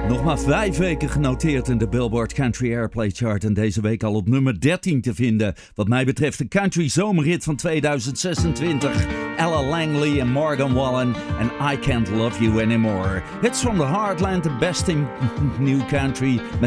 Nog maar 5 weken genoteerd in de Billboard Country Airplay Chart en deze week al op nummer 13 te vinden. Wat mij betreft de country zomerhit van 2026. Ella Langley en Morgan Wallen en I Can't Love You Anymore. Hits from the Heartland, the best in new country met